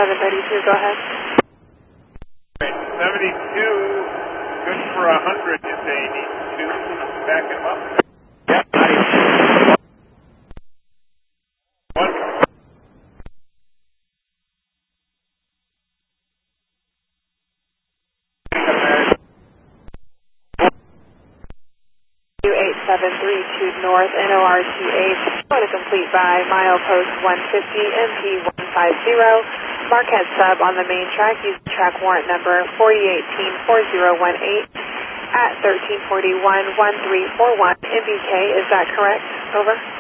732, go ahead. 72, good for 100, you say you need two, back him up? Yep, One. U8732 North, NORT8, to complete by milepost 150, MP150. Marquette sub on the main track, use track warrant number 4018-4018 at 1341-1341. MBK, is that correct? Over.